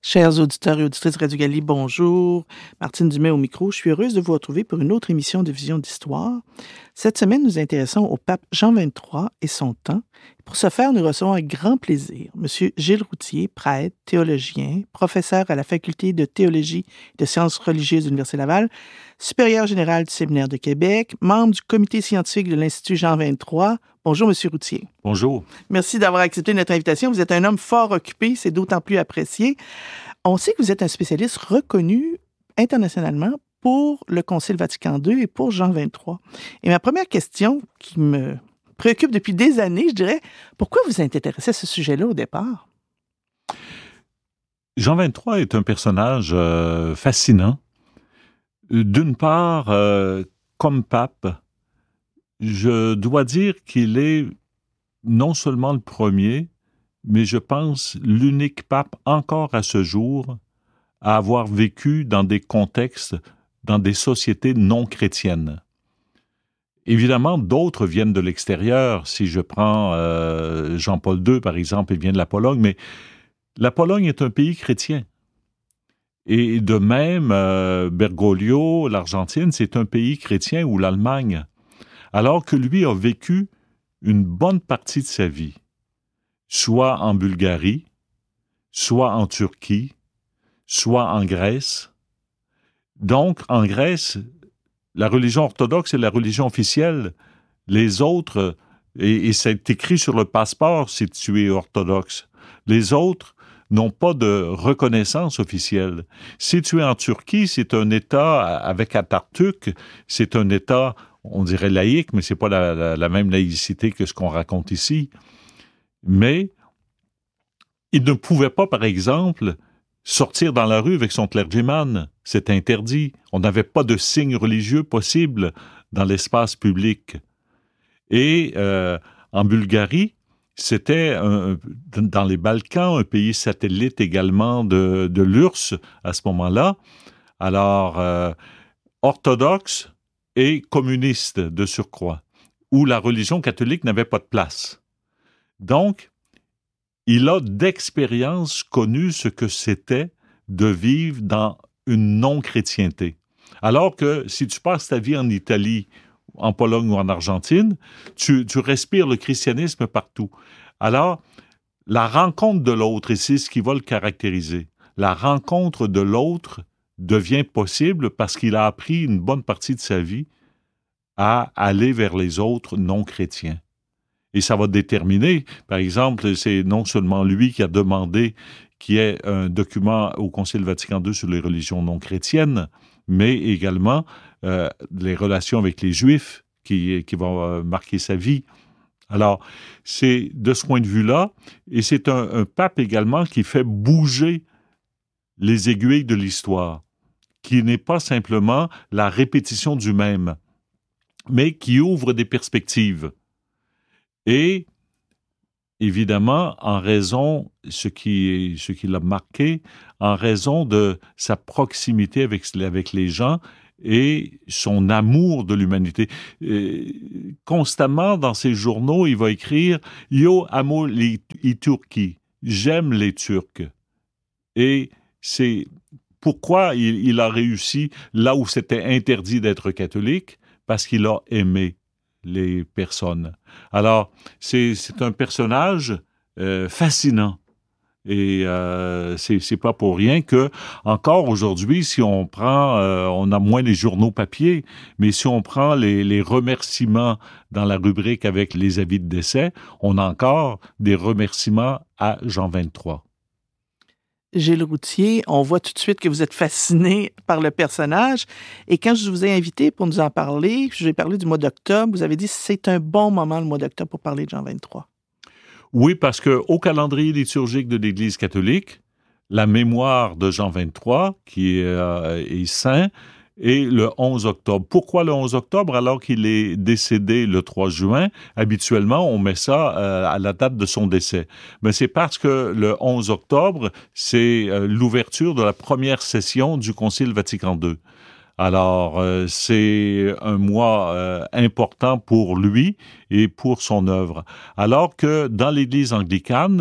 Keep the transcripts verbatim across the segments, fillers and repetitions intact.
Chers auditeurs et auditrices de Radio Galilée, bonjour. Martine Dumais au micro. Je suis heureuse de vous retrouver pour une autre émission de Vision d'Histoire. Cette semaine, nous nous intéressons au pape Jean vingt-trois et son temps. Pour ce faire, nous recevons avec grand plaisir M. Gilles Routhier, prêtre, théologien, professeur à la Faculté de théologie et de sciences religieuses de l'Université Laval, supérieur général du Séminaire de Québec, membre du comité scientifique de l'Institut Jean vingt-trois. Bonjour, M. Routhier. Bonjour. Merci d'avoir accepté notre invitation. Vous êtes un homme fort occupé, c'est d'autant plus apprécié. On sait que vous êtes un spécialiste reconnu internationalement pour le Concile Vatican deux et pour Jean vingt-trois. Et ma première question, qui me préoccupe depuis des années, je dirais, pourquoi vous êtes intéressé à ce sujet-là au départ? Jean vingt-trois est un personnage euh, fascinant. D'une part, euh, comme pape, je dois dire qu'il est non seulement le premier, mais je pense l'unique pape encore à ce jour à avoir vécu dans des contextes, dans des sociétés non chrétiennes. Évidemment, d'autres viennent de l'extérieur. Si je prends euh, Jean-Paul deux, par exemple, il vient de la Pologne, mais la Pologne est un pays chrétien. Et de même, euh, Bergoglio, l'Argentine, c'est un pays chrétien, ou l'Allemagne. Alors que lui a vécu une bonne partie de sa vie, soit en Bulgarie, soit en Turquie, soit en Grèce. Donc, en Grèce, la religion orthodoxe est la religion officielle. Les autres, et, et c'est écrit sur le passeport si tu es orthodoxe, les autres n'ont pas de reconnaissance officielle. Si tu es en Turquie, c'est un État avec Atatürk, c'est un État, on dirait laïque, mais c'est pas la, la, la même laïcité que ce qu'on raconte ici. Mais il ne pouvait pas, par exemple, sortir dans la rue avec son clergyman. C'est interdit. On n'avait pas de signes religieux possibles dans l'espace public. Et euh, en Bulgarie, c'était un, dans les Balkans, un pays satellite également de, de l'U R S S à ce moment-là. Alors, euh, orthodoxe et communiste de surcroît, où la religion catholique n'avait pas de place. Donc, il a d'expérience connu ce que c'était de vivre dans une non-chrétienté. Alors que si tu passes ta vie en Italie, en Pologne ou en Argentine, tu, tu respires le christianisme partout. Alors, la rencontre de l'autre, et c'est ce qui va le caractériser, la rencontre de l'autre devient possible parce qu'il a appris une bonne partie de sa vie à aller vers les autres non-chrétiens. Et ça va déterminer, par exemple, c'est non seulement lui qui a demandé qu'il y ait un document au Concile Vatican deux sur les religions non chrétiennes, mais également euh, les relations avec les Juifs qui, qui vont euh, marquer sa vie. Alors, c'est de ce point de vue-là, et c'est un, un pape également qui fait bouger les aiguilles de l'histoire, qui n'est pas simplement la répétition du même, mais qui ouvre des perspectives. Et, évidemment, en raison, ce qui, ce qui l'a marqué, en raison de sa proximité avec, avec les gens et son amour de l'humanité. Et, constamment, dans ses journaux, il va écrire « Yo amo li Turki » « J'aime les Turcs ». Et c'est pourquoi il, il a réussi là où c'était interdit d'être catholique, parce qu'il a aimé les personnes. Alors, c'est, c'est un personnage euh, fascinant. Et euh, c'est, c'est pas pour rien que, encore aujourd'hui, si on prend, euh, on a moins les journaux papier, mais si on prend les, les remerciements dans la rubrique avec les avis de décès, on a encore des remerciements à Jean vingt-trois. Gilles Routhier, on voit tout de suite que vous êtes fasciné par le personnage. Et quand je vous ai invité pour nous en parler, je vous ai parlé du mois d'octobre, vous avez dit que c'est un bon moment, le mois d'octobre, pour parler de Jean vingt-trois. Oui, parce qu'au calendrier liturgique de l'Église catholique, la mémoire de Jean vingt-trois, qui est, euh, est saint, est le onze octobre. Pourquoi le onze octobre alors qu'il est décédé le trois juin? Habituellement, on met ça euh, à la date de son décès. Mais c'est parce que le onze octobre, c'est euh, l'ouverture de la première session du Concile Vatican deux. Alors, euh, c'est un mois euh, important pour lui et pour son œuvre. Alors que dans l'Église anglicane,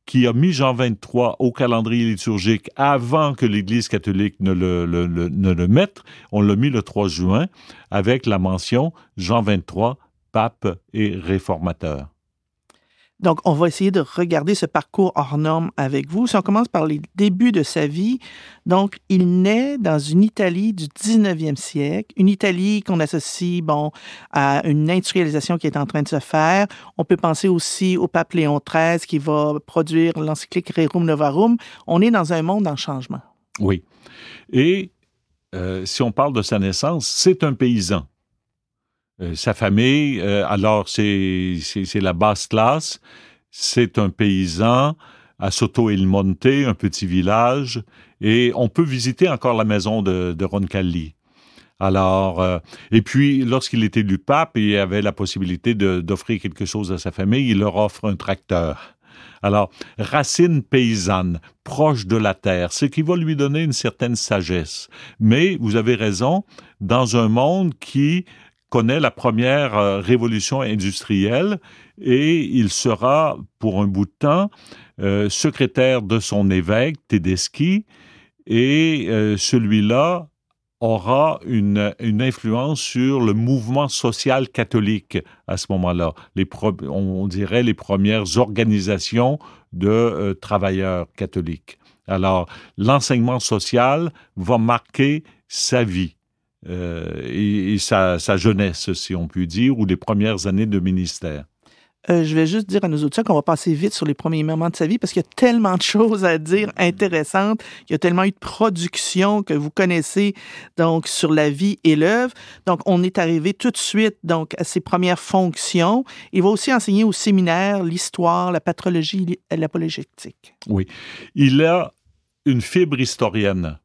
qui a mis Jean vingt-trois au calendrier liturgique avant que l'Église catholique ne le, le, le, ne le mette. On l'a mis le trois juin avec la mention Jean vingt-trois, pape et réformateur. Donc, on va essayer de regarder ce parcours hors norme avec vous. Si on commence par les débuts de sa vie, donc, il naît dans une Italie du dix-neuvième siècle, une Italie qu'on associe, bon, à une industrialisation qui est en train de se faire. On peut penser aussi au pape Léon treize qui va produire l'encyclique Rerum Novarum. On est dans un monde en changement. Oui. Et euh, si on parle de sa naissance, c'est un paysan. Euh, sa famille, euh, alors c'est, c'est, c'est la basse classe, c'est un paysan à Soto il Monte, un petit village, et on peut visiter encore la maison de, de Roncalli. Alors, euh, et puis, lorsqu'il était élu pape, il avait la possibilité de, d'offrir quelque chose à sa famille, il leur offre un tracteur. Alors, racine paysanne, proche de la terre, ce qui va lui donner une certaine sagesse. Mais, vous avez raison, dans un monde qui connaît la première euh, révolution industrielle et il sera, pour un bout de temps, euh, secrétaire de son évêque, Tedeschi, et euh, celui-là aura une, une influence sur le mouvement social catholique à ce moment-là. Les pro, on dirait les premières organisations de euh, travailleurs catholiques. Alors, l'enseignement social va marquer sa vie. Euh, et, et sa, sa jeunesse, si on peut dire, ou les premières années de ministère. Euh, je vais juste dire à nos auditeurs qu'on va passer vite sur les premiers moments de sa vie parce qu'il y a tellement de choses à dire intéressantes, il y a tellement eu de production que vous connaissez donc sur la vie et l'œuvre. Donc, on est arrivé tout de suite donc à ses premières fonctions. Il va aussi enseigner au séminaire l'histoire, la patrologie et l'apologétique. Oui. Il a une fibre historienne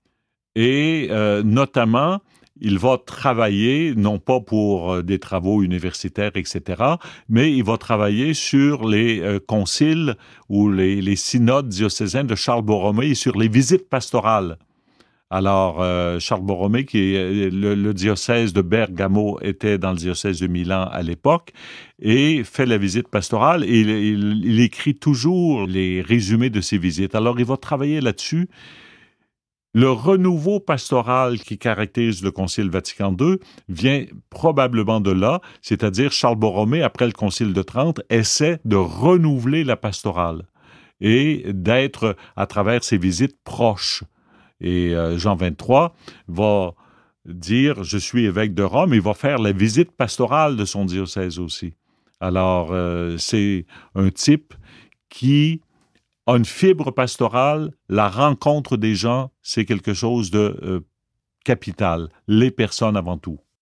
et euh, notamment il va travailler, non pas pour des travaux universitaires, et cetera, mais il va travailler sur les euh, conciles ou les, les synodes diocésains de Charles Borromée et sur les visites pastorales. Alors, euh, Charles Borromée, qui est le, le diocèse de Bergamo, était dans le diocèse de Milan à l'époque, et fait la visite pastorale, et il, il, il écrit toujours les résumés de ses visites. Alors, il va travailler là-dessus. Le renouveau pastoral qui caractérise le Concile Vatican deux vient probablement de là, c'est-à-dire Charles Borromée, après le Concile de Trente, essaie de renouveler la pastorale et d'être, à travers ses visites, proche. Et euh, Jean vingt-trois va dire « Je suis évêque de Rome », il va faire la visite pastorale de son diocèse aussi. Alors, euh, c'est un type qui a une fibre pastorale, la rencontre des gens, c'est quelque chose de euh, capital. Les personnes avant tout.